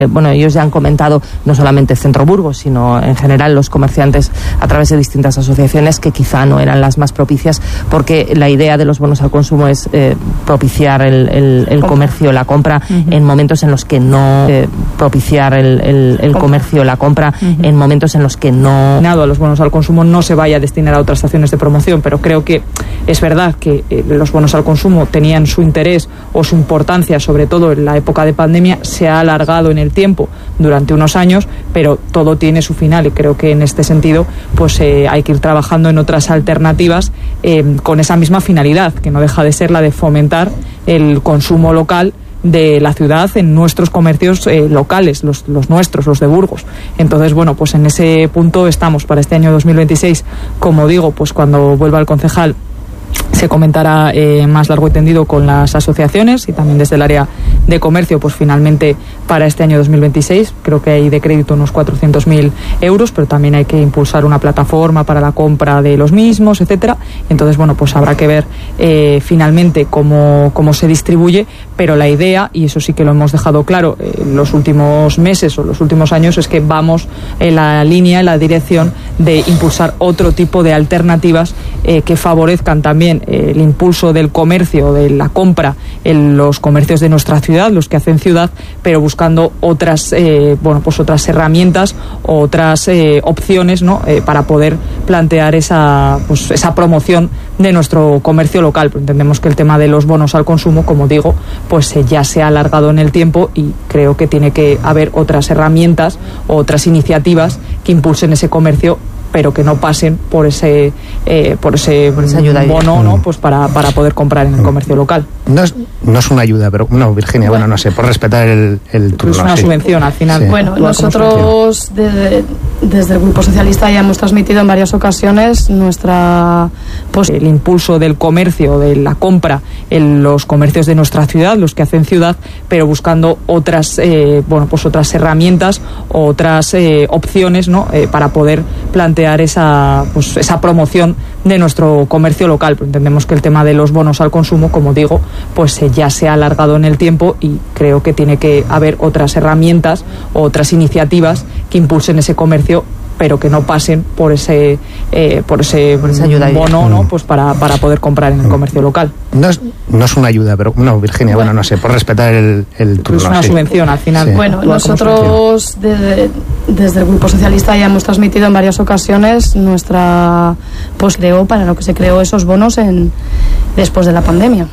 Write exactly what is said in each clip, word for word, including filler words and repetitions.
Bueno, ellos ya han comentado, no solamente Centro Burgos, sino en general los comerciantes a través de distintas asociaciones, que quizá no eran las más propicias, porque la idea de los bonos al consumo es eh, propiciar el, el, el comercio, la compra, uh-huh. en momentos en los que no eh, propiciar el, el, el comercio, la compra, uh-huh. en momentos en los que no... A los bonos al consumo no se vaya a destinar a otras acciones de promoción, pero creo que es verdad que eh, los bonos al consumo tenían su interés o su importancia, sobre todo en la época de pandemia, se ha alargado en el tiempo durante unos años, pero todo tiene su final, y creo que en este sentido pues eh, hay que ir trabajando en otras alternativas eh, con esa misma finalidad, que no deja de ser la de fomentar el consumo local de la ciudad en nuestros comercios eh, locales, los, los nuestros, los de Burgos. Entonces, bueno, pues en ese punto estamos para este año dos mil veintiséis. Como digo, pues cuando vuelva el concejal se comentará eh, más largo y tendido con las asociaciones, y también desde el área de comercio, pues finalmente para este año dos mil veintiséis creo que hay de crédito unos cuatrocientos mil euros, pero también hay que impulsar una plataforma para la compra de los mismos, etcétera. Entonces, bueno, pues habrá que ver eh, finalmente cómo, cómo se distribuye, pero la idea, y eso sí que lo hemos dejado claro eh, en los últimos meses o los últimos años, es que vamos en la línea, en la dirección de impulsar otro tipo de alternativas eh, que favorezcan también el impulso del comercio, de la compra en los comercios de nuestra ciudad, los que hacen ciudad, pero buscando otras eh, bueno pues otras herramientas, otras eh, opciones, ¿no? Eh, para poder plantear esa pues esa promoción de nuestro comercio local. Pero entendemos que el tema de los bonos al consumo, como digo, pues eh, ya se ha alargado en el tiempo, y creo que tiene que haber otras herramientas, otras iniciativas que impulsen ese comercio, pero que no pasen por ese eh, por ese por esa ayuda bono, ¿no? Pues para, para poder comprar en el comercio local. No es, no es una ayuda, pero no, Virginia, bueno, bueno no sé, por respetar el, el turno. Es una sí. subvención al final. Sí. Bueno, nosotros desde, desde el Grupo Socialista ya hemos transmitido en varias ocasiones nuestra pues, el impulso del comercio, de la compra en los comercios de nuestra ciudad, los que hacen ciudad, pero buscando otras eh, bueno pues otras herramientas, otras eh, opciones, ¿no? Eh, para poder plantear esa pues esa promoción de nuestro comercio local. Pero entendemos que el tema de los bonos al consumo, como digo, pues eh, ya se ha alargado en el tiempo, y creo que tiene que haber otras herramientas, otras iniciativas que impulsen ese comercio, pero que no pasen por ese eh, por ese por esa ayuda bono, ¿no? Pues para, para poder comprar en el comercio local. No es, no es una ayuda, pero no, Virginia, bueno, bueno no sé, por respetar el, el turno. Es una sí. subvención al final. Sí. Bueno, nosotros desde, desde el Grupo Socialista ya hemos transmitido en varias ocasiones nuestra pues creó para lo que se creó esos bonos en después de la pandemia.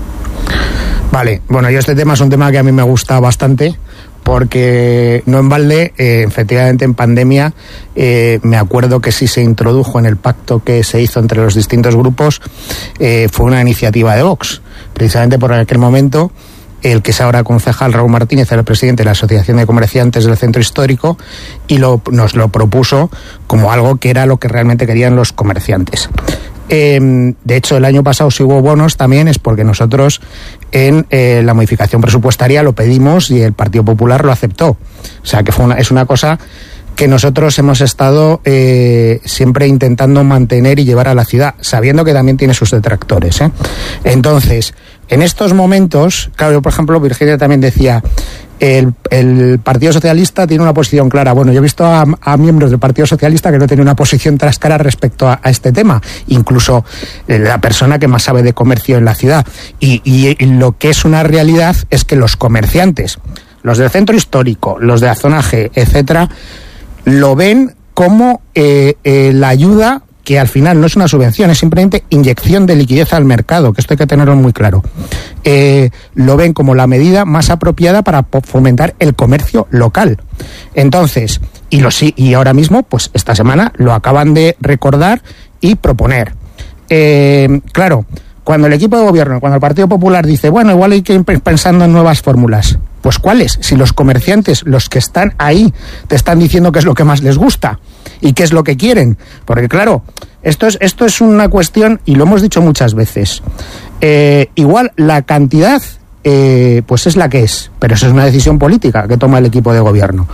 Vale, bueno, yo este tema es un tema que a mí me gusta bastante, porque no en balde, eh, efectivamente en pandemia, eh, me acuerdo que sí se introdujo en el pacto que se hizo entre los distintos grupos, eh, fue una iniciativa de Vox, precisamente por aquel momento. El que es ahora concejal, Raúl Martínez, era el presidente de la Asociación de Comerciantes del Centro Histórico, y lo, nos lo propuso como algo que era lo que realmente querían los comerciantes. Eh, de hecho, el año pasado si hubo bonos también es porque nosotros en eh, la modificación presupuestaria lo pedimos y el Partido Popular lo aceptó. O sea que fue una, es una cosa que nosotros hemos estado eh, siempre intentando mantener y llevar a la ciudad, sabiendo que también tiene sus detractores, ¿eh? Entonces, en estos momentos, claro, yo, por ejemplo, Virginia también decía, el, el Partido Socialista tiene una posición clara. Bueno, yo he visto a, a miembros del Partido Socialista que no tienen una posición trascara respecto a, a este tema, incluso eh, la persona que más sabe de comercio en la ciudad. Y, y, y lo que es una realidad es que los comerciantes, los del centro histórico, los de la zona G, etcétera, lo ven como eh, eh, la ayuda, que al final no es una subvención, es simplemente inyección de liquidez al mercado, que esto hay que tenerlo muy claro. Eh, lo ven como la medida más apropiada para fomentar el comercio local. Entonces, y, lo, y ahora mismo, pues esta semana lo acaban de recordar y proponer. Eh, claro, cuando el equipo de gobierno, cuando el Partido Popular dice, bueno, igual hay que ir pensando en nuevas fórmulas, pues ¿cuáles? Si los comerciantes, los que están ahí, te están diciendo qué es lo que más les gusta y qué es lo que quieren. Porque claro, esto es, esto es una cuestión, y lo hemos dicho muchas veces, eh, igual la cantidad eh, pues es la que es, pero eso es una decisión política que toma el equipo de gobierno.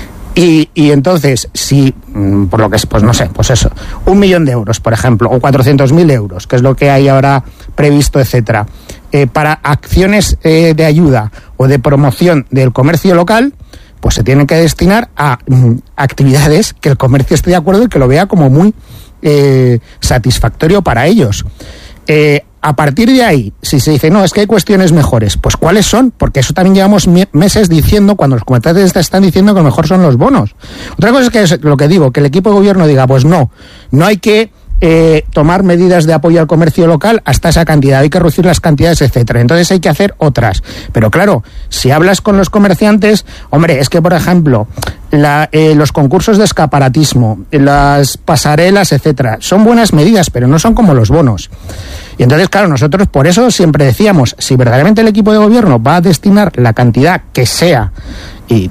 Y, y entonces, si, por lo que es, pues no sé, pues eso, un millón de euros, por ejemplo, o cuatrocientos mil euros, que es lo que hay ahora previsto, etcétera, eh, para acciones eh, de ayuda o de promoción del comercio local, pues se tienen que destinar a mm, actividades que el comercio esté de acuerdo y que lo vea como muy eh, satisfactorio para ellos. Eh, a partir de ahí, si se dice, no, es que hay cuestiones mejores, pues ¿cuáles son? Porque eso también llevamos meses diciendo, cuando los comerciantes están diciendo que lo mejor son los bonos. Otra cosa es que es lo que digo, que el equipo de gobierno diga, pues no, no hay que eh, tomar medidas de apoyo al comercio local hasta esa cantidad, hay que reducir las cantidades, etcétera. Entonces hay que hacer otras. Pero claro, si hablas con los comerciantes, hombre, es que por ejemplo, La, eh, los concursos de escaparatismo, las pasarelas, etcétera, son buenas medidas, pero no son como los bonos. Y entonces, claro, nosotros por eso siempre decíamos, si verdaderamente el equipo de gobierno va a destinar la cantidad que sea, y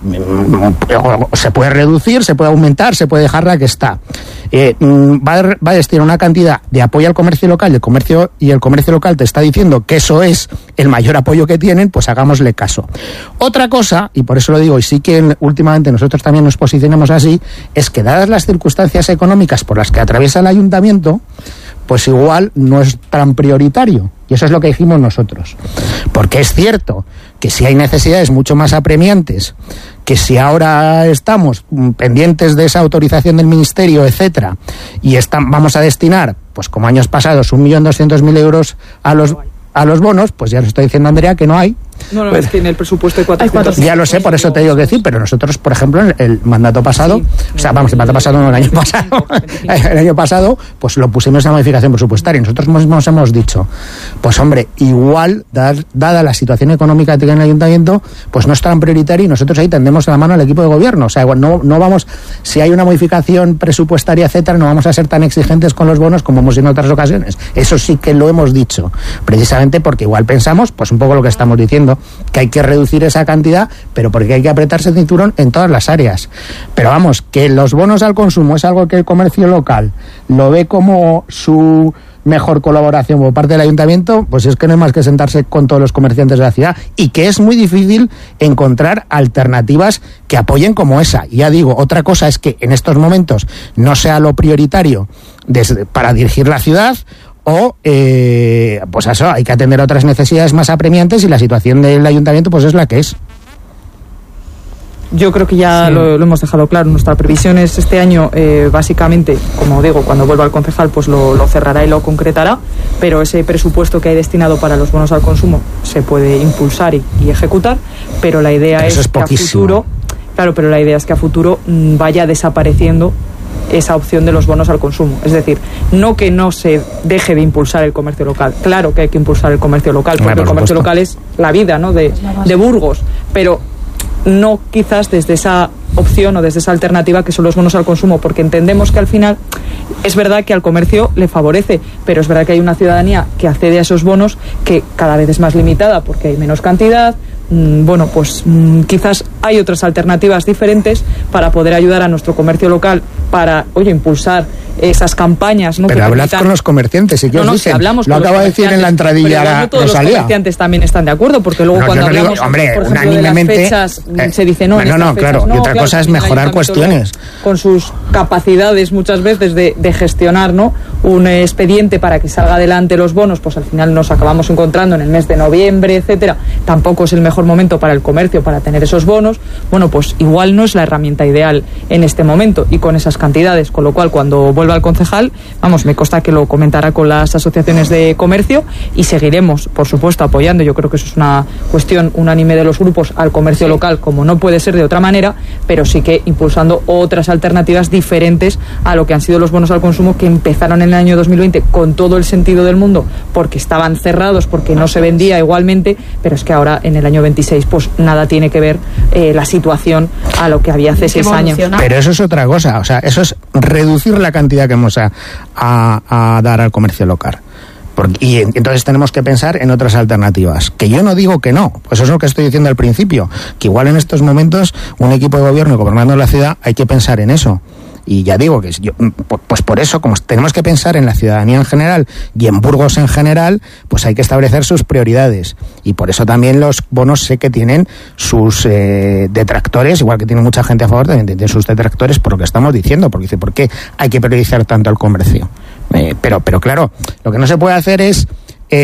se puede reducir, se puede aumentar, se puede dejar la que está, eh, va, a, va a destinar una cantidad de apoyo al comercio local, y el comercio, y el comercio local te está diciendo que eso es el mayor apoyo que tienen, pues hagámosle caso. Otra cosa, y por eso lo digo, y sí que últimamente nosotros también nos posicionamos así, es que dadas las circunstancias económicas por las que atraviesa el ayuntamiento, pues igual no es tan prioritario. Y eso es lo que dijimos nosotros. Porque es cierto que si hay necesidades mucho más apremiantes, que si ahora estamos pendientes de esa autorización del Ministerio, etcétera, y están, vamos a destinar, pues como años pasados, un millón doscientos mil euros a los, a los bonos, pues ya lo estoy diciendo, Andrea, que no hay. No, no, pues, es que en el presupuesto hay cuatrocientos. Ya lo sé, por eso te digo que sí, pero nosotros, por ejemplo, en el mandato pasado, sí, o sea, vamos, el mandato pasado no, el año pasado, el año pasado, pues lo pusimos en la modificación presupuestaria. Nosotros mismos hemos dicho, pues hombre, igual, dar, dada la situación económica que tiene el ayuntamiento, pues no es tan prioritario y nosotros ahí tendemos la mano al equipo de gobierno. O sea, no, no vamos, si hay una modificación presupuestaria, etcétera, no vamos a ser tan exigentes con los bonos como hemos sido en otras ocasiones. Eso sí que lo hemos dicho, precisamente porque igual pensamos, pues un poco lo que estamos diciendo, que hay que reducir esa cantidad, pero porque hay que apretarse el cinturón en todas las áreas. Pero vamos, que los bonos al consumo es algo que el comercio local lo ve como su mejor colaboración por parte del ayuntamiento, pues es que no hay más que sentarse con todos los comerciantes de la ciudad, y que es muy difícil encontrar alternativas que apoyen como esa. Y ya digo, otra cosa es que en estos momentos no sea lo prioritario desde, para dirigir la ciudad, o eh, pues eso, hay que atender a otras necesidades más apremiantes, y la situación del ayuntamiento pues es la que es. Yo creo que ya sí. lo, lo hemos dejado claro. Nuestra previsión es este año, eh, básicamente, como digo, cuando vuelva al concejal, pues lo, lo cerrará y lo concretará, pero ese presupuesto que hay destinado para los bonos al consumo se puede impulsar y, y ejecutar, pero la idea es, es que poquísimo. a futuro, claro, pero la idea es que a futuro mmm, vaya desapareciendo esa opción de los bonos al consumo. Es decir, no que no se deje de impulsar el comercio local. Claro que hay que impulsar el comercio local, porque bueno, el comercio local es la vida, ¿no?, de, de Burgos, pero no quizás desde esa opción o desde esa alternativa que son los bonos al consumo, porque entendemos que al final es verdad que al comercio le favorece, pero es verdad que hay una ciudadanía que accede a esos bonos que cada vez es más limitada porque hay menos cantidad. Bueno, pues quizás hay otras alternativas diferentes para poder ayudar a nuestro comercio local, para, oye, impulsar esas campañas, ¿no? Pero que hablad permitan... con los comerciantes, y que no, os no, dicen, si hablamos lo con acaba de decir en la entradilla pero no todos Rosalía. Los comerciantes también están de acuerdo, porque luego no, cuando no hablamos, digo, hombre, por ejemplo, unánimemente, de las fechas, eh, se dice no, no, no, claro, no, y otra claro, cosa es mejorar cuestiones. Con sus capacidades muchas veces de, de gestionar, ¿no?, un expediente para que salga adelante los bonos, pues al final nos acabamos encontrando en el mes de noviembre, etcétera. Tampoco es el mejor momento para el comercio para tener esos bonos. Bueno, pues igual no es la herramienta ideal en este momento y con esas cantidades, con lo cual cuando vuelva al concejal, vamos, me consta que lo comentará con las asociaciones de comercio y seguiremos, por supuesto, apoyando. Yo creo que eso es una cuestión unánime de los grupos al comercio sí. local, como no puede ser de otra manera, pero sí que impulsando otras alternativas diferentes a lo que han sido los bonos al consumo, que empezaron en el año dos mil veinte con todo el sentido del mundo, porque estaban cerrados, porque no se vendía igualmente, pero es que ahora en el año veintiséis pues nada tiene que ver eh, la situación a lo que había hace seis años. Pero eso es otra cosa, o sea, eso es reducir la cantidad que vamos a, a, a dar al comercio local. Porque, y entonces tenemos que pensar en otras alternativas, que yo no digo que no, pues eso es lo que estoy diciendo al principio, que igual en estos momentos un equipo de gobierno gobernando la ciudad hay que pensar en eso. Y ya digo que yo, pues por eso, como tenemos que pensar en la ciudadanía en general y en Burgos en general, pues hay que establecer sus prioridades. Y por eso también los bonos sé que tienen sus eh, detractores, igual que tiene mucha gente a favor, también tienen sus detractores por lo que estamos diciendo, porque dice, ¿por qué hay que priorizar tanto al comercio? Eh, pero, pero claro, lo que no se puede hacer es... Eh,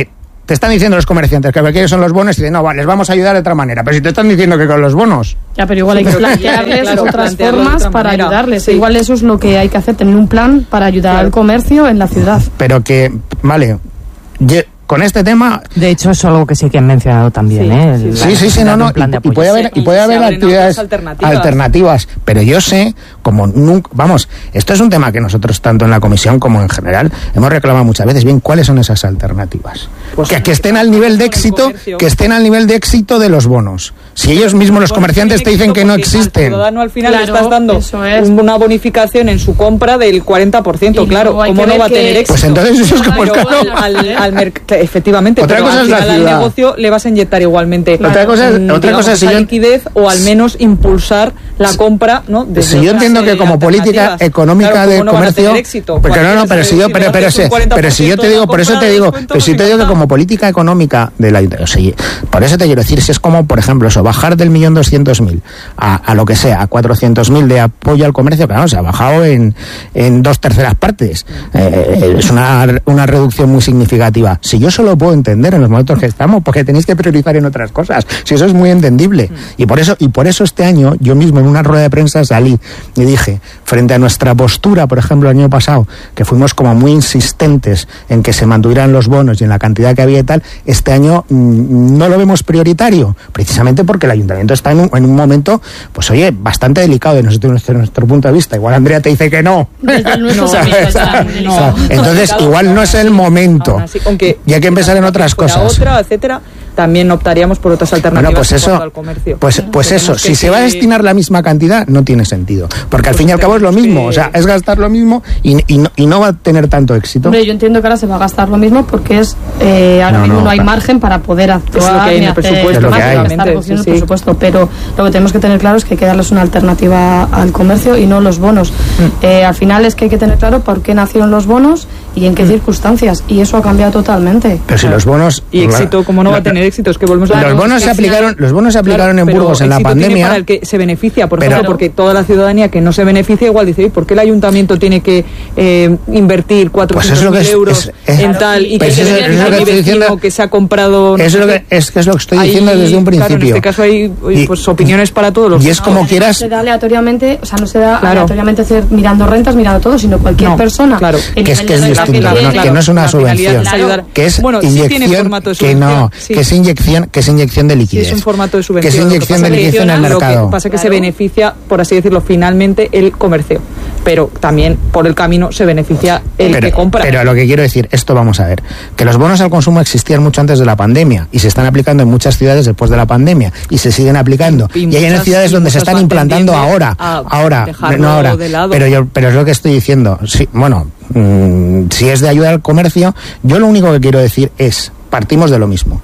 te están diciendo los comerciantes que lo que quieren son los bonos y dicen, no, vale, les vamos a ayudar de otra manera. Pero si te están diciendo que con los bonos... Ya, pero igual hay que plantearles claro, otras plantearlo formas de otra para manera. ayudarles. Sí. Igual eso es lo que hay que hacer, tener un plan para ayudar Claro. al comercio en la ciudad. Pero que, vale, ye- con este tema... De hecho, es algo que sí que han mencionado también, Sí, ¿eh? sí, La Sí, sí, sí, no, no, plan de y, y apoyo. puede haber, y puede Y se haber abren actividades otras alternativas. alternativas, pero yo sé, como nunca, vamos, esto es un tema que nosotros tanto en la comisión como en general hemos reclamado muchas veces, bien, ¿cuáles son esas alternativas? Pues que, que estén al nivel de con el éxito, comercio. que estén al nivel de éxito de los bonos. Si ellos mismos, los Bueno, comerciantes, te dicen que no porque Al existen. ciudadano al final Claro, le estás dando eso es. una bonificación en su compra del cuarenta por ciento, Y claro, luego hay ¿cómo que no ver va a que- tener éxito? Pues entonces eso es como Pero claro. al, al, al merc- efectivamente, Otra pero cosa al es la final al ciudad. negocio le vas a inyectar igualmente Otra cosa es- mm, otra digamos, cosa es si esa yo- liquidez o al menos impulsar la compra, ¿no? desde Si yo otras, entiendo que eh, como política alternativas. económica Claro, de ¿cómo no van a comercio, tener éxito? porque no, no, Cualquiera pero sabe si yo, si pero, le pero, haces un si- cuarenta por pero si yo te ciento digo, de por eso compra te de digo, descuento, pero si pues te ya digo que está. como política económica del ayuntamiento, o sea, por eso te quiero decir, si es como, por ejemplo, eso, bajar del millón doscientos mil a, a lo que sea, a cuatrocientos mil de apoyo al comercio, claro, se ha bajado en, en dos terceras partes. Eh, es una, una reducción muy significativa. Si yo solo puedo entender en los momentos que estamos, porque tenéis que priorizar en otras cosas, si eso es muy entendible. Y por eso, y por eso este año, yo mismo en una rueda de prensa salí y dije, frente a nuestra postura, por ejemplo, el año pasado, que fuimos como muy insistentes en que se mantuvieran los bonos y en la cantidad que había y tal, este año mmm, no lo vemos prioritario, precisamente porque el ayuntamiento está en un, en un momento, pues oye, bastante delicado desde nuestro, nuestro, nuestro punto de vista. Igual Andrea te dice que no. Desde el nuestro No, también ¿sabes? está No. delicado. Entonces, Claro, igual no es el momento. Aún así, aunque Y hay que empezar en otras fuera cosas. otra, etcétera, también optaríamos por otras alternativas Bueno, pues en eso, cuanto al comercio. pues, pues eso, Tenemos que si se va a que- destinar la misma cantidad, no tiene sentido. Porque al Pues fin y al cabo es lo tenemos mismo, que- o sea, es gastar lo mismo y, y, no, y no va a tener tanto éxito. Hombre, yo entiendo que ahora se va a gastar lo mismo porque es eh, ahora No, mismo no, no hay claro. margen para poder actuar Es lo que hay en ni el hacer presupuesto, Es lo que más, hay. que estar recogiendo Sí, el sí. presupuesto, pero lo que tenemos que tener claro es que hay que darles una alternativa al comercio y no los bonos. Mm. Eh, al final es que hay que tener claro por qué nacieron los bonos y en qué circunstancias, y eso ha cambiado totalmente. Pero si los bonos... Y éxito, como no va a tener éxito, es que volvemos a Los Claro, bonos es que se al final- aplicaron, los bonos se aplicaron en Claro, Burgos en pero la éxito tiene pandemia. para el que se beneficia, por Pero- ejemplo, porque toda la ciudadanía que no se beneficia igual dice, "Oye, ¿por qué el ayuntamiento tiene que eh, invertir cuatrocientos mil Pues eso es lo que euros es- es- en es- tal y pues que eso se es beneficia lo que a mi estoy vecino diciendo. que se ha comprado no Eso es sé lo qué"? que es, que es lo que estoy Ahí, diciendo desde un principio. Claro, en este caso hay oye, Y- pues opiniones para todos los y es como Además, quieras. se da aleatoriamente, o sea, no se da Claro. aleatoriamente hacer mirando rentas, mirando todo, sino cualquier No, persona. claro. el Que es nivel que es de renta distinto, tiene, que no, que no es una la finalidad subvención, es ayudar. que es Bueno, sí tiene inyección, formato de que no, subvención, sí. que es inyección, que es inyección de Sí, liquidez, es un formato de que subvención. es Lo que inyección pasa de que- liquidez en el Lo mercado. que pasa es que se Claro. beneficia, por así decirlo, finalmente el comercio. Pero también por el camino se beneficia el pero, que compra. pero lo que quiero decir, esto vamos a ver, que los bonos al consumo existían mucho antes de la pandemia y se están aplicando en muchas ciudades después de la pandemia y se siguen aplicando. Y Y, hay en muchas- ciudades y donde se muchas están van implantando tendiendo ahora, a ahora, dejarlo no ahora. de lado. Pero yo, pero es lo que estoy diciendo. Sí, bueno, mmm, si es de ayuda al comercio, yo lo único que quiero decir es, partimos de lo mismo.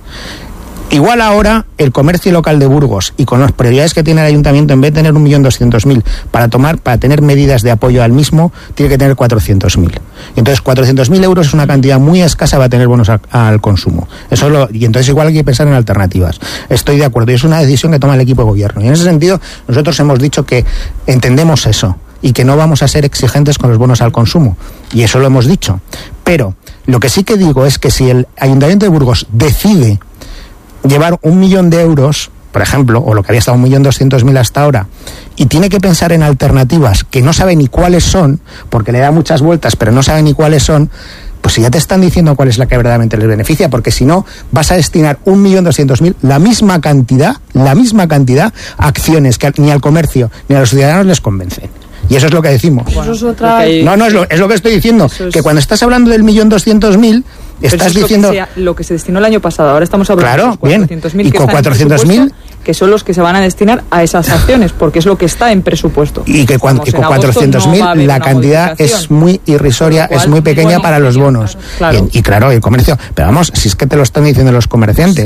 Igual ahora el comercio local de Burgos y con las prioridades que tiene el ayuntamiento, en vez de tener un millón doscientos mil para tomar, para tener medidas de apoyo al mismo, tiene que tener cuatrocientos mil. Entonces cuatrocientos mil euros es una cantidad muy escasa para tener bonos a, al consumo. Eso es lo, y entonces igual hay que pensar en alternativas. Estoy de acuerdo y es una decisión que toma el equipo de gobierno. Y en ese sentido nosotros hemos dicho que entendemos eso y que no vamos a ser exigentes con los bonos al consumo. Y eso lo hemos dicho. Pero lo que sí que digo es que si el ayuntamiento de Burgos decide llevar un millón de euros, por ejemplo, o lo que había estado un millón doscientos mil hasta ahora, y tiene que pensar en alternativas que no sabe ni cuáles son, porque le da muchas vueltas, pero no sabe ni cuáles son, pues si ya te están diciendo cuál es la que verdaderamente les beneficia, porque si no, vas a destinar un millón doscientos mil, la misma cantidad, la misma cantidad, a acciones que ni al comercio ni a los ciudadanos les convencen. Y eso es lo que decimos. Eso es otra... porque hay- No, no, es lo, es lo que estoy diciendo, Eso es- que cuando estás hablando del millón doscientos mil, Pero estás eso es diciendo... lo que, se, lo que se destinó el año pasado. Ahora estamos hablando Claro, de los cuatrocientos mil bien. Y que con están en cuatrocientos mil, presupuesto, que son los que se van a destinar a esas acciones, porque es lo que está en presupuesto. Y que cuando, Estamos y con en agosto, cuatrocientos mil no va a haber la una cantidad modificación. es muy irrisoria, Con lo cual, es muy pequeña bueno, para los pequeño, bonos. claro. Y, y claro, el comercio, pero vamos, si es que te lo están diciendo los comerciantes.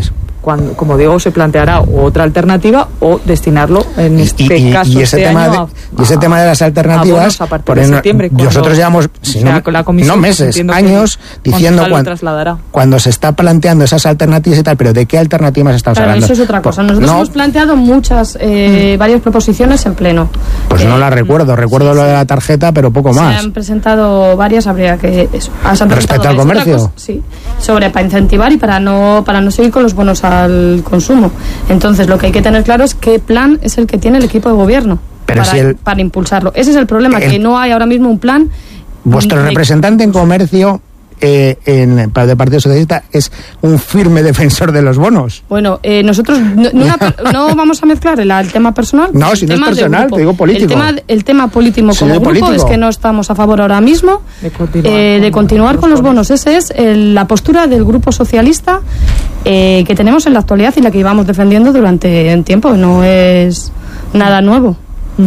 cuando, como digo, se planteará otra alternativa o destinarlo, en este y, y, caso, y ese este tema año de, a, y ese a, tema de las alternativas, a partir por de en, septiembre, nosotros llevamos si no, no meses, años diciendo cuando, cuando se está planteando esas alternativas y tal, pero ¿de qué alternativas estamos claro, hablando? Eso es otra cosa. Nosotros no, hemos planteado muchas, eh, mm. varias proposiciones en pleno. Pues eh, no las recuerdo, recuerdo sí, lo de la tarjeta, pero poco más. Se han presentado varias, habría que eso. Respecto al comercio. Cosa, sí, sobre para incentivar y para no para no seguir con los bonos al consumo. Entonces, lo que hay que tener claro es qué plan es el que tiene el equipo de gobierno pero para, si el, para impulsarlo. Ese es el problema, el, que no hay ahora mismo un plan. Vuestro de, representante en comercio Eh, en para el Partido Socialista es un firme defensor de los bonos. Bueno, eh, nosotros no, no, no vamos a mezclar el, el tema personal. No, si no es personal, te digo político. El tema, el tema político sí, como grupo político. Es que no estamos a favor ahora mismo de continuar, eh, con, de continuar con los bonos. Esa es el, la postura del Grupo Socialista eh, que tenemos en la actualidad y la que íbamos defendiendo durante un tiempo. No es nada nuevo.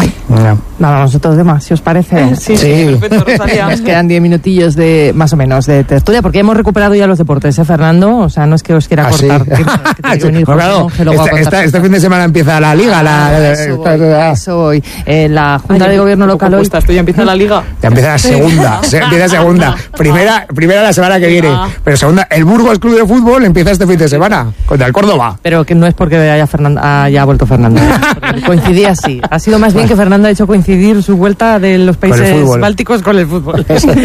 No. Nada, nosotros demás, si os parece. Sí, sí, sí. Perfecto, Rosalía. Nos quedan diez minutillos de, más o menos, de tertulia, porque hemos recuperado ya los deportes, ¿eh, Fernando? O sea, no es que os quiera ¿Ah, cortar. sí? Que, que sí, venir, claro, José, esta, esta, este fin de semana empieza la Liga. Ah, la, eso esta, voy, ah. eso voy. Eh, la Junta Ay, de Gobierno local hoy... Esto ya empieza la Liga. Ya empieza la segunda, se, empieza segunda. Primera, primera la semana que viene, pero segunda, el Burgos Club de Fútbol empieza este fin de semana, contra el Córdoba. Pero que no es porque haya, Fernando, haya vuelto Fernando. Coincidía así. Ha sido más bien que Fernando ha hecho coincidir su vuelta de los países bálticos con el fútbol.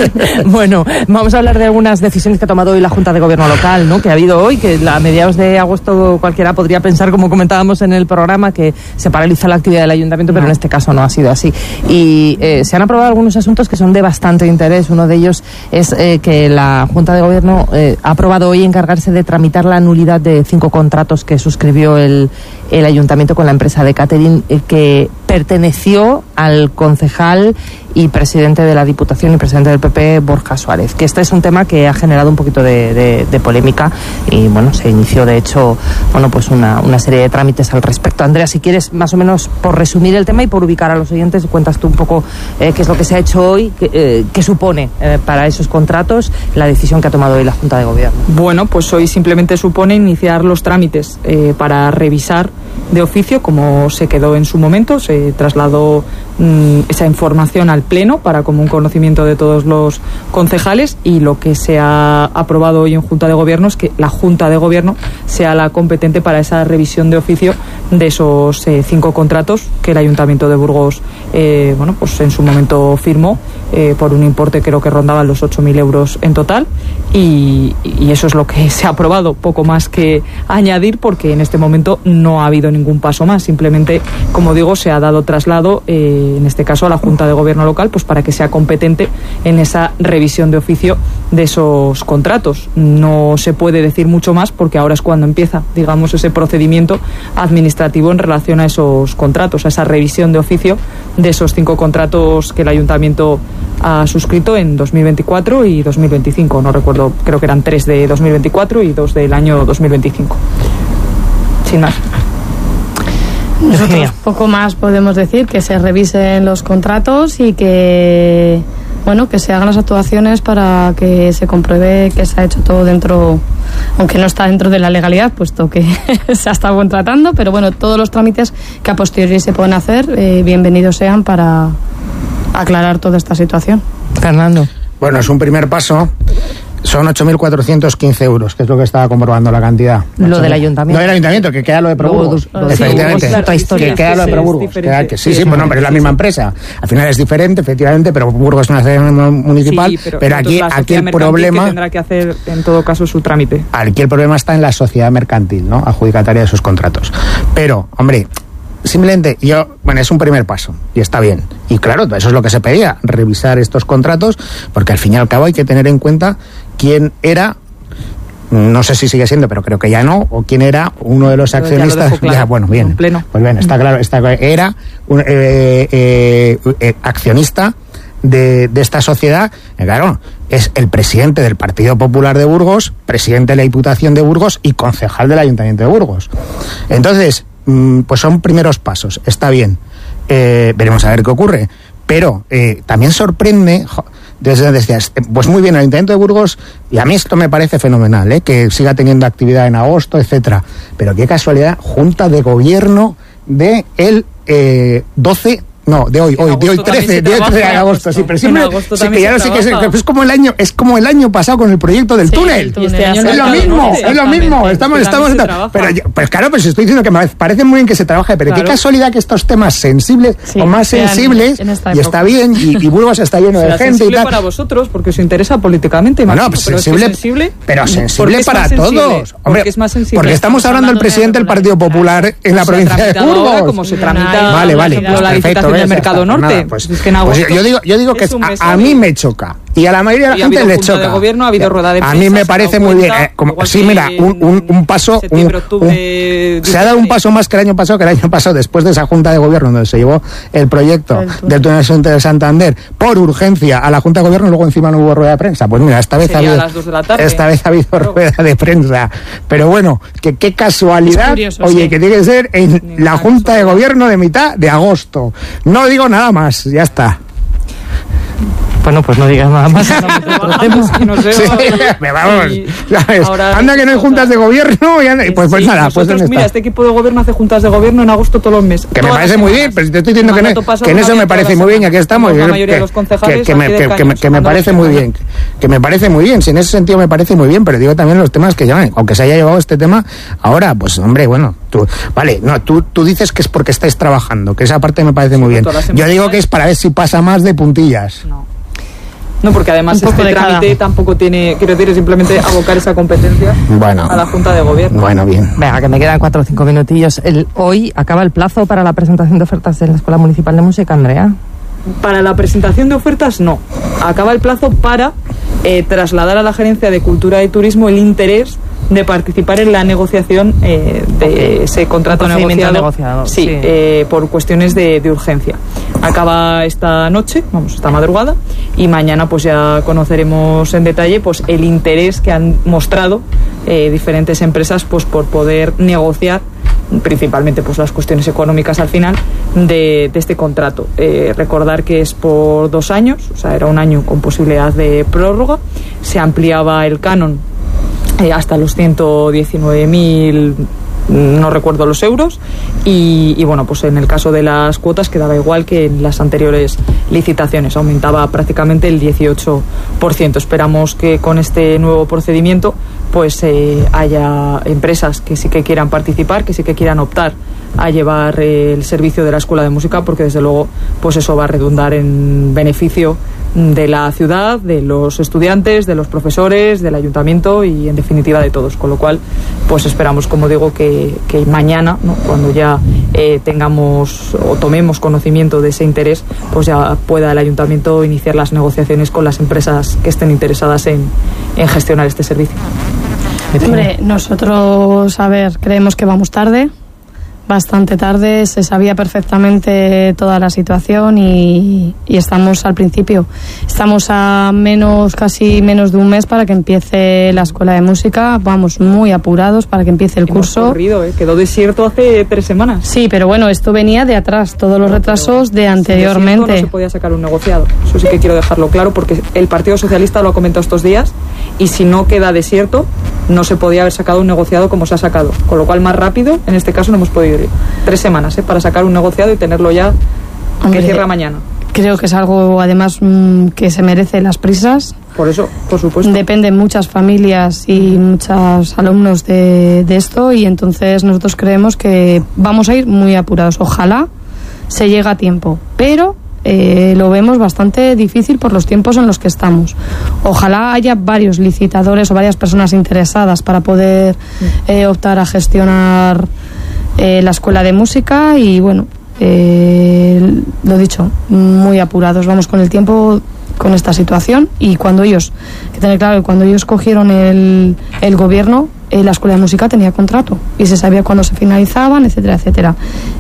Bueno, vamos a hablar de algunas decisiones que ha tomado hoy la Junta de Gobierno local, ¿no? Que ha habido hoy, que a mediados de agosto cualquiera podría pensar, como comentábamos en el programa, que se paraliza la actividad del ayuntamiento, pero en este caso no ha sido así. Y eh, se han aprobado algunos asuntos que son de bastante interés. Uno de ellos es eh, que la Junta de Gobierno eh, ha aprobado hoy encargarse de tramitar la nulidad de cinco contratos que suscribió el, el ayuntamiento con la empresa de catering eh, que perteneció al concejal y presidente de la Diputación y presidente del P P, Borja Suárez, que este es un tema que ha generado un poquito de, de, de polémica y bueno, se inició de hecho bueno pues una, una serie de trámites al respecto. Andrea, si quieres más o menos por resumir el tema y por ubicar a los oyentes, cuentas tú un poco eh, qué es lo que se ha hecho hoy, qué, eh, qué supone eh, para esos contratos la decisión que ha tomado hoy la Junta de Gobierno. Bueno, pues hoy simplemente supone iniciar los trámites eh, para revisar de oficio, como se quedó en su momento, se trasladó mmm, esa información al Pleno para común conocimiento de todos los concejales, y lo que se ha aprobado hoy en Junta de Gobierno es que la Junta de Gobierno sea la competente para esa revisión de oficio de esos eh, cinco contratos que el Ayuntamiento de Burgos eh, bueno, pues en su momento firmó eh, por un importe creo que rondaban los ocho mil euros en total, y, y eso es lo que se ha aprobado, poco más que añadir, porque en este momento no ha habido ningún paso más, simplemente, como digo, se ha dado traslado eh, en este caso a la Junta de Gobierno local, pues para que sea competente en esa revisión de oficio de esos contratos. No se puede decir mucho más porque ahora es cuando empieza, digamos, ese procedimiento administrativo en relación a esos contratos, a esa revisión de oficio de esos cinco contratos que el Ayuntamiento ha suscrito en dos mil veinticuatro y dos mil veinticinco. No recuerdo, creo que eran tres de dos mil veinticuatro y dos del año dos mil veinticinco. Sin más. Nosotros poco más podemos decir, que se revisen los contratos y que bueno que se hagan las actuaciones para que se compruebe que se ha hecho todo dentro, aunque no está dentro de la legalidad, puesto que se ha estado contratando, pero bueno, todos los trámites que a posteriori se pueden hacer, eh, bienvenidos sean para aclarar toda esta situación. Fernando. Bueno, es un primer paso. Son ocho mil cuatrocientos quince euros, que es lo que estaba comprobando la cantidad. Lo del ayuntamiento. No del ayuntamiento, que queda lo de Proburgos. No, efectivamente. Sí, otra historia. Que queda lo de Proburgos. Que, sí, sí, bueno, pero es la misma empresa. Al final es diferente, efectivamente, pero Burgos es una sede municipal. Sí, pero, pero aquí, aquí el problema. Que tendrá que hacer, en todo caso, su trámite. Aquí el problema está en la sociedad mercantil, ¿no? Adjudicataria de esos contratos. Pero, hombre. Simplemente, yo, bueno, es un primer paso y está bien. Y claro, eso es lo que se pedía, revisar estos contratos, porque al fin y al cabo hay que tener en cuenta quién era, no sé si sigue siendo, pero creo que ya no, o quién era uno de los accionistas. Ya, claro, ya bueno, bien. Pleno. Pues bien, está claro, está, era un eh, eh, eh, accionista de, de esta sociedad. Claro, es el presidente del Partido Popular de Burgos, presidente de la Diputación de Burgos y concejal del Ayuntamiento de Burgos. Entonces, pues son primeros pasos, está bien, eh, veremos a ver qué ocurre, pero eh, también sorprende jo, Entonces decías, pues muy bien, el Ayuntamiento de Burgos, y a mí esto me parece fenomenal, ¿eh? Que siga teniendo actividad en agosto, etcétera. Pero qué casualidad, Junta de Gobierno de el eh, doce... No, de hoy, hoy, de hoy trece, de hoy trece de agosto, sí, pero siempre, sí, que ya no sé qué es, es como el año, es como el año pasado con el proyecto del sí, túnel. túnel. Este año es lo mismo, es lo mismo, estamos, estamos, pero, pues claro, pues estoy diciendo que me parece muy bien que se trabaje, pero claro. Qué casualidad que estos temas sensibles sí, o más sensibles, y está bien, y, y Burgos está lleno de gente y tal. Para vosotros, porque os interesa políticamente, bueno, pues pero sensible, es que sensible, pero sensible para todos, hombre, es más sensible. Porque estamos hablando del presidente del Partido Popular en la provincia de Burgos. Como se tramita, vale, vale, la licitación del mercado norte. Pues, es que en agosto, pues yo digo, yo digo que a, a mí me choca y a la mayoría de la gente le choca. De gobierno, ha habido rueda de prensa, a mí me parece muy bien. Eh, como, sí, mira, un, un, un paso. Un, un, se ha dado un paso más que el año pasado, que el año pasado, después de esa junta de gobierno donde se llevó el proyecto el del túnel de Santander por urgencia a la junta de gobierno, y luego encima no hubo rueda de prensa. Pues mira, esta vez ha habido, esta vez ha habido Pero, rueda de prensa. Pero bueno, que qué casualidad. Curioso, oye, sí. Que tiene que ser en Ni la junta de gobierno de mitad de agosto. No digo nada más, ya está. Bueno, pues no digas nada más. No sé, sí, me vamos. Y anda que no hay juntas de gobierno y anda, pues, pues sí, nada, pues mira, está. Este equipo de gobierno hace juntas de gobierno en agosto todos los meses. Que me parece muy bien, pero te estoy diciendo que, no, que en eso me parece muy bien, y aquí estamos. La mayoría de los concejales que me, que, que, que, que me parece muy bien, que me parece muy bien, si en ese sentido me parece muy bien, pero digo también los temas que llevan, aunque se haya llevado este tema ahora, pues hombre, bueno, tú, vale, no, tú, tú dices que es porque estáis trabajando, que esa parte me parece muy bien. Yo digo que es para ver si pasa más de puntillas. No. No, porque además este trámite cada. tampoco tiene, quiero decir, es simplemente abocar esa competencia bueno, a la Junta de Gobierno. Bueno, bien. Venga, que me quedan cuatro o cinco minutillos. El, hoy acaba el plazo para la presentación de ofertas en la Escuela Municipal de Música, Andrea. Para la presentación de ofertas, no. Acaba el plazo para eh, trasladar a la Gerencia de Cultura y Turismo el interés de participar en la negociación eh, de okay. ese contrato negociado, negociado sí, sí. Eh, por cuestiones de, de urgencia. Acaba esta noche, vamos, esta madrugada, y mañana pues ya conoceremos en detalle pues el interés que han mostrado eh, diferentes empresas pues por poder negociar principalmente pues las cuestiones económicas al final de, de este contrato. Eh, recordar que es por dos años, o sea, era un año con posibilidad de prórroga, se ampliaba el canon eh, hasta los ciento diecinueve mil, no recuerdo los euros, y, y bueno, pues en el caso de las cuotas quedaba igual que en las anteriores licitaciones, aumentaba prácticamente el dieciocho por ciento. Esperamos que con este nuevo procedimiento pues eh, haya empresas que sí que quieran participar, que sí que quieran optar a llevar eh, el servicio de la Escuela de Música, porque desde luego pues eso va a redundar en beneficio de la ciudad, de los estudiantes, de los profesores, del ayuntamiento y en definitiva de todos, con lo cual pues esperamos, como digo, que, que mañana, ¿no?, cuando ya eh, tengamos o tomemos conocimiento de ese interés, pues ya pueda el ayuntamiento iniciar las negociaciones con las empresas que estén interesadas en, en gestionar este servicio. Hombre, nosotros, a ver, creemos que vamos tarde, bastante tarde, se sabía perfectamente toda la situación y, y estamos al principio. Estamos a menos, casi menos de un mes para que empiece la Escuela de Música. Vamos muy apurados para que empiece el Hemos curso. Corrido, ¿eh? Quedó desierto hace tres semanas. Sí, pero bueno, esto venía de atrás, todos los retrasos de anteriormente. No se podía sacar un negociado. Eso sí que quiero dejarlo claro, porque el Partido Socialista lo ha comentado estos días, y si no queda desierto, no se podía haber sacado un negociado como se ha sacado. Con lo cual, más rápido, en este caso, no hemos podido ir. Tres semanas ¿eh? para sacar un negociado y tenerlo ya. Hombre, que cierra mañana. Creo que es algo, además, mmm, que se merece las prisas. Por eso, por supuesto. Dependen muchas familias y muchos alumnos de, de esto, y entonces nosotros creemos que vamos a ir muy apurados. Ojalá se llegue a tiempo, pero eh, lo vemos bastante difícil por los tiempos en los que estamos. Ojalá haya varios licitadores o varias personas interesadas para poder eh, optar a gestionar eh, la Escuela de Música y, bueno, eh, lo dicho, muy apurados vamos con el tiempo con esta situación, y cuando ellos, que tener claro que cuando ellos cogieron el, el gobierno, eh, la Escuela de Música tenía contrato y se sabía cuándo se finalizaban, etcétera, etcétera,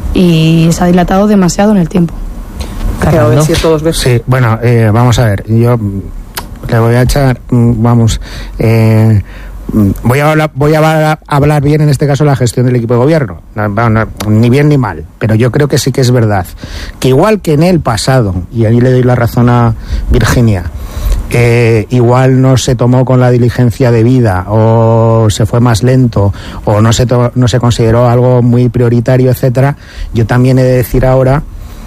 y se ha dilatado demasiado en el tiempo. Quedado desierto dos veces. Sí, bueno, eh, vamos a ver, yo le voy a echar, vamos, eh, voy a hablar, voy a hablar bien en este caso de la gestión del equipo de gobierno, no, no, ni bien ni mal, pero yo creo que sí que es verdad que igual que en el pasado, y ahí le doy la razón a Virginia, eh, igual no se tomó con la diligencia debida o se fue más lento o no se to- no se consideró algo muy prioritario, etcétera. Yo también he de decir ahora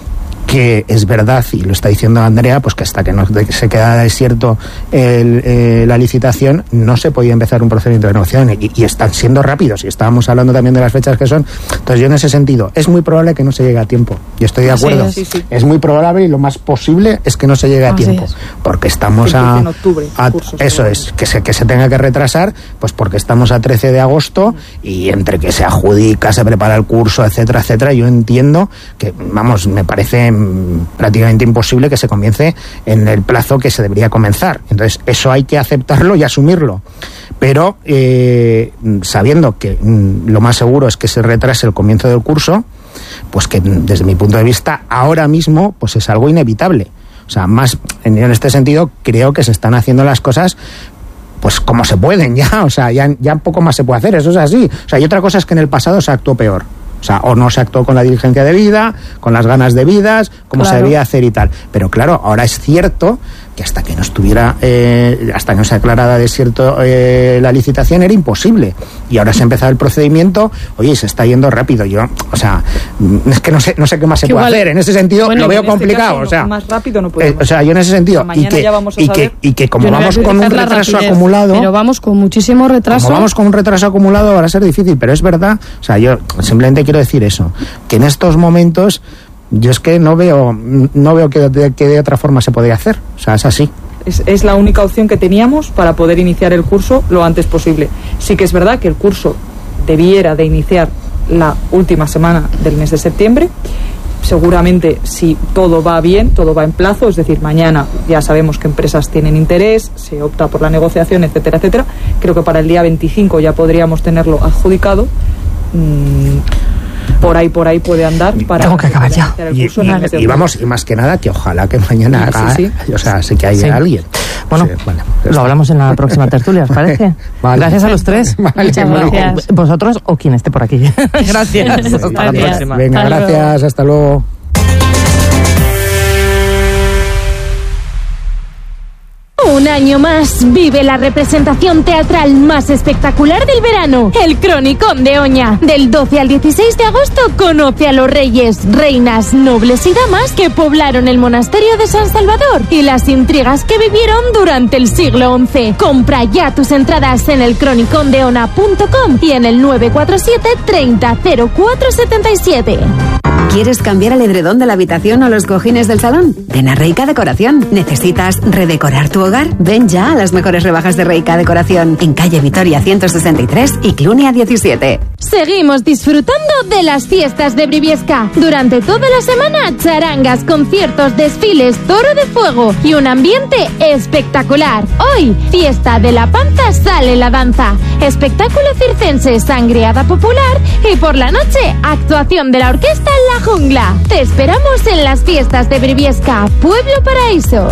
que es verdad, y lo está diciendo Andrea, pues que hasta que no se queda desierto el, eh, la licitación, no se podía empezar un procedimiento de negociación, y, y están siendo rápidos, y estábamos hablando también de las fechas que son. Entonces yo en ese sentido, es muy probable que no se llegue a tiempo, yo estoy de acuerdo, sí, sí, sí. Es muy probable y lo más posible es que no se llegue a Así tiempo, es. porque estamos que a, en octubre, a curso, eso es, que se, que se tenga que retrasar, pues porque estamos a trece de agosto, y entre que se adjudica, se prepara el curso, etcétera, etcétera, yo entiendo que, vamos, me parece mmm, prácticamente imposible que se comience en el plazo que se debería comenzar. Entonces eso hay que aceptarlo y asumirlo, pero eh, sabiendo que mm, lo más seguro es que se retrase el comienzo del curso, pues que desde mi punto de vista ahora mismo pues es algo inevitable. O sea, más en, en este sentido creo que se están haciendo las cosas pues como se pueden ya, o sea, ya, ya poco más se puede hacer, eso es así. O sea, y otra cosa es que en el pasado se actuó peor. O sea, o no se actuó con la diligencia debida, con las ganas debidas, como Claro. se debía hacer y tal. Pero claro, ahora es cierto que hasta que no estuviera, eh, hasta que no se aclarara de cierto eh, la licitación era imposible. Y ahora se ha empezado el procedimiento, oye, se está yendo rápido. Yo, o sea, es que no sé, no sé qué más se Que puede igual- hacer. En ese sentido bueno, lo veo en este complicado. caso, o sea, más rápido no podemos. eh, o sea, yo en ese sentido, O sea, mañana y que, ya vamos a y saber. que, y que como Yo no voy a vamos con un criticar la retraso rapidez, acumulado, pero vamos con muchísimo retraso. como vamos con un retraso acumulado va a ser difícil, pero es verdad, o sea, yo simplemente quiero decir eso, que en estos momentos yo es que no veo no veo que de, que de otra forma se podría hacer, o sea, es así. Es, es la única opción que teníamos para poder iniciar el curso lo antes posible. Sí que es verdad que el curso debiera de iniciar la última semana del mes de septiembre. Seguramente, si todo va bien, todo va en plazo, es decir, mañana ya sabemos qué empresas tienen interés, se opta por la negociación, etcétera, etcétera. Creo que para el día veinticinco ya podríamos tenerlo adjudicado. Mm, por ahí, por ahí puede andar para Tengo que acabar ya. iniciar el Y, curso en el mes de y octubre. vamos, y más que nada que ojalá que mañana Sí, haga, sí, o sea, sé que hay Sí. alguien. Bueno, Sí, vale, ya lo está. hablamos en la próxima tertulia, ¿os parece? Vale. Gracias a los tres. Vale, Muchas bueno. gracias. Vosotros o quien esté por aquí. Gracias. Hasta la Gracias. próxima. Venga, Hasta luego. gracias, hasta luego. Un año más vive la representación teatral más espectacular del verano, el Cronicón de Oña. Del doce al dieciséis de agosto conoce a los reyes, reinas, nobles y damas que poblaron el monasterio de San Salvador y las intrigas que vivieron durante el siglo once. Compra ya tus entradas en el cronicón de ona punto com y en el nueve cuatro siete treinta cero cuatro setenta y siete. ¿Quieres cambiar el edredón de la habitación o los cojines del salón? Ven a Reika Decoración. ¿Necesitas redecorar tu hogar? Ven ya a las mejores rebajas de Reika Decoración en calle Vitoria ciento sesenta y tres y Clunia diecisiete. Seguimos disfrutando de las fiestas de Briviesca. Durante toda la semana, charangas, conciertos, desfiles, toro de fuego y un ambiente espectacular. Hoy, fiesta de la panza sale la danza. Espectáculo circense, sangriada popular y por la noche, actuación de la orquesta La Jungla. Te esperamos en las fiestas de Briviesca, Pueblo Paraíso.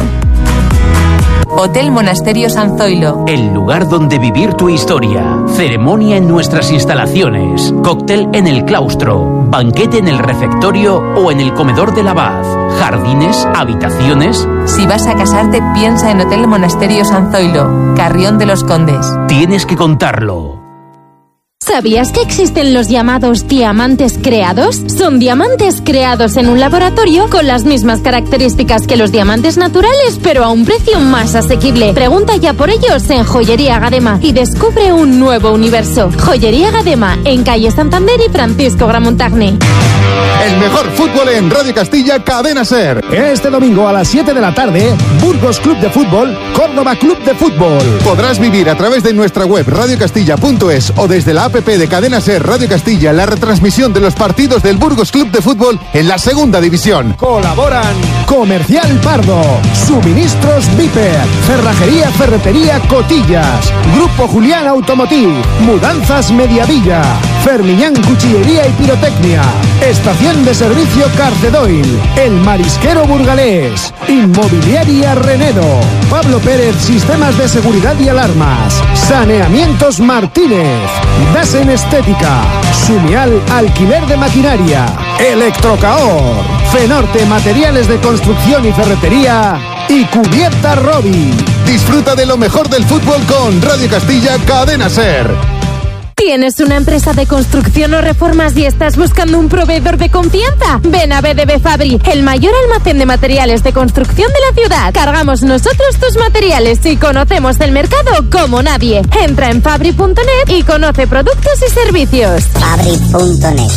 Hotel Monasterio San Zoilo. El lugar donde vivir tu historia. Ceremonia en nuestras instalaciones. Cóctel en el claustro. Banquete en el refectorio o en el comedor del abad. Jardines, habitaciones. Si vas a casarte, piensa en Hotel Monasterio San Zoilo, Carrión de los Condes. Tienes que contarlo. ¿Sabías que existen los llamados diamantes creados? Son diamantes creados en un laboratorio con las mismas características que los diamantes naturales, pero a un precio más asequible. Pregunta ya por ellos en Joyería Gadema y descubre un nuevo universo. Joyería Gadema, en calle Santander y Francisco Gramontagne. El mejor fútbol en Radio Castilla, Cadena SER. Este domingo a las siete de la tarde, Burgos Club de Fútbol, Córdoba Club de Fútbol. Podrás vivir a través de nuestra web radio castilla punto es o desde la app de Cadena SER Radio Castilla la retransmisión de los partidos del Burgos Club de Fútbol en la segunda división. Colaboran Comercial Pardo, Suministros Viper, Cerrajería Ferretería Cotillas, Grupo Julián Automotiv, Mudanzas Mediavilla, Fermiñán Cuchillería y Pirotecnia, Estación de Servicio Carcedoil, El Marisquero Burgalés, Inmobiliaria Renedo, Pablo Pérez Sistemas de Seguridad y Alarmas, Saneamientos Martínez, Dasen Estética, Sumial Alquiler de Maquinaria, Electrocaor, Fenorte Materiales de Construcción y Ferretería y Cubierta Robi. Disfruta de lo mejor del fútbol con Radio Castilla Cadena Ser. ¿Tienes una empresa de construcción o reformas y estás buscando un proveedor de confianza? Ven a B D B Fabri, el mayor almacén de materiales de construcción de la ciudad. Cargamos nosotros tus materiales y conocemos el mercado como nadie. Entra en fabri punto net y conoce productos y servicios. fabri punto net.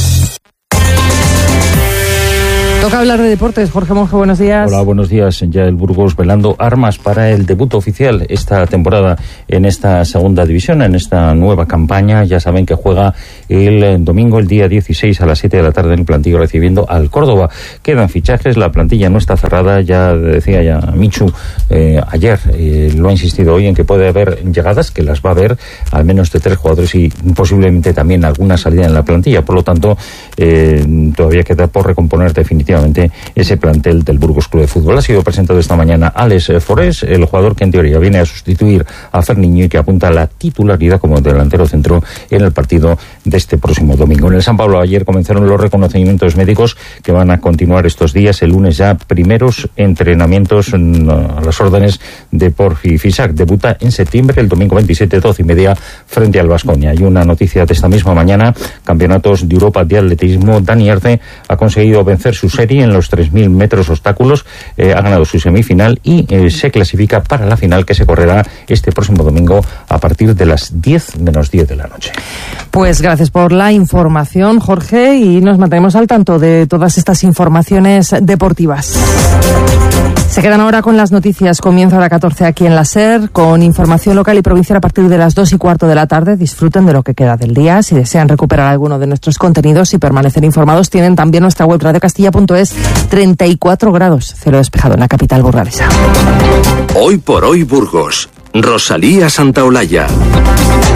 Toca hablar de deportes. Jorge Monge, buenos días. Hola, buenos días. Ya el Burgos velando armas para el debut oficial esta temporada en esta segunda división, en esta nueva campaña. Ya saben que juega el domingo, el día dieciséis a las siete de la tarde en el Plantío, recibiendo al Córdoba. Quedan fichajes, la plantilla no está cerrada. Ya decía ya Michu eh, ayer, eh, lo ha insistido hoy en que puede haber llegadas, que las va a haber, al menos de tres jugadores y posiblemente también alguna salida en la plantilla. Por lo tanto, eh, todavía queda por recomponer definitivamente ese plantel del Burgos Club de Fútbol. Ha sido presentado esta mañana Alex Forés, el jugador que en teoría viene a sustituir a Ferniño y que apunta a la titularidad como delantero centro en el partido de este próximo domingo. En el San Pablo ayer comenzaron los reconocimientos médicos que van a continuar estos días. El lunes ya primeros entrenamientos a las órdenes de Porfi Fisac. Debuta en septiembre, el domingo veintisiete, doce y media, frente al Baskonia. Y una noticia de esta misma mañana: campeonatos de Europa de atletismo. Dani Arce ha conseguido vencer su serie en los tres mil metros obstáculos, eh, ha ganado su semifinal y eh, se clasifica para la final, que se correrá este próximo domingo a partir de las diez menos diez de la noche. Pues gracias por la información, Jorge, y nos mantenemos al tanto de todas estas informaciones deportivas. Se quedan ahora con las noticias. Comienza hora catorce aquí en la SER, con información local y provincial a partir de las dos y cuarto de la tarde. Disfruten de lo que queda del día. Si desean recuperar alguno de nuestros contenidos y permanecer informados, tienen también nuestra web radio castilla punto es. treinta y cuatro grados, cielo despejado en la capital burgalesa. Hoy por hoy Burgos. Rosalía Santaolalla.